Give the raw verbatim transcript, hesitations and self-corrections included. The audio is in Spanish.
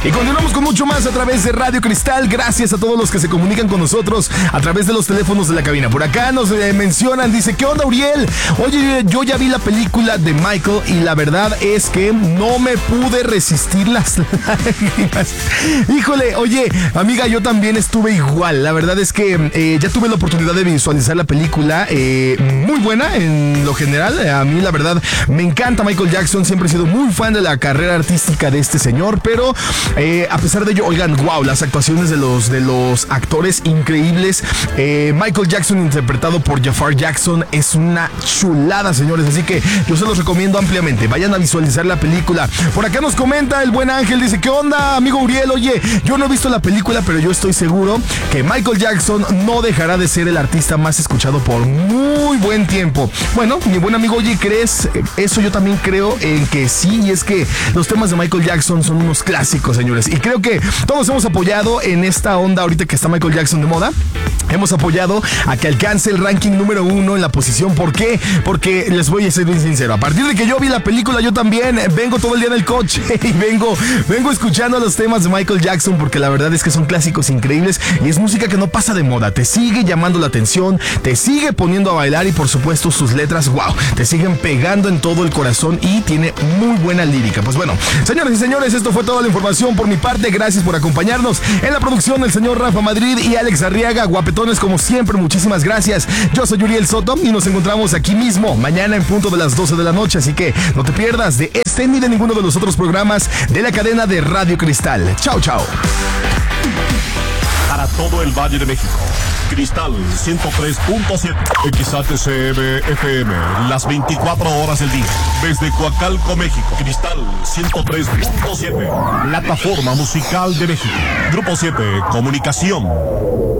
Y continuamos con mucho más a través de Radio Cristal. Gracias a todos los que se comunican con nosotros a través de los teléfonos de la cabina. Por acá nos eh, mencionan, dice, ¿qué onda, Uriel? Oye, yo ya vi la película de Michael y la verdad es que no me pude resistir las lágrimas. Híjole, oye, amiga, yo también estuve igual. La verdad es que eh, ya tuve la oportunidad de visualizar la película. Eh, muy buena en lo general. A mí, la verdad, me encanta Michael Jackson. Siempre he sido muy fan de la carrera artística de este señor, pero eh, a pesar de ello, oigan, wow, las actuaciones de los, de los actores increíbles. Eh, Michael Jackson interpretado por Jafar Jackson es una chulada, señores, así que yo se los recomiendo ampliamente. Vayan a visualizar la película. Por acá nos comenta el buen Ángel, dice, ¿qué onda, amigo Uriel? Oye, yo no he visto la película, pero yo estoy seguro que Michael Jackson no dejará de ser el artista más escuchado por muy buen tiempo. Bueno, mi buen amigo, oye, ¿crees? Eso yo también creo en que sí, y es que los temas de Michael Jackson son unos clásicos, señores, y creo que todos hemos apoyado en esta onda ahorita que está Michael Jackson de moda. Hemos apoyado a que alcance el ranking número uno en la posición. ¿Por qué? Porque les voy a ser bien sincero. A partir de que yo vi la película, yo también vengo todo el día en el coche y vengo, vengo escuchando los temas de Michael Jackson, porque la verdad es que son clásicos increíbles y es música que no pasa de moda. Te sigue llamando la atención, te sigue poniendo a bailar y por supuesto sus letras, wow, te siguen pegando en todo el corazón y tiene muy buena lírica. Pues bueno, señores y señores, esto fue toda la información por mi parte. Gracias por acompañarnos en la producción, el señor Rafa Madrid y Alex Arriaga. Guapetones como siempre, muchísimas gracias. Yo soy Uriel Soto y nos encontramos aquí mismo mañana en punto de las doce de la noche, así que no te pierdas de este ni de ninguno de los otros programas de la cadena de Radio Cristal. Chao, chao. Para todo el Valle de México, Cristal ciento tres punto siete, X H C M F M, las veinticuatro horas del día. Desde Coacalco, México, Cristal ciento tres punto siete, plataforma musical de México. Grupo siete, Comunicación.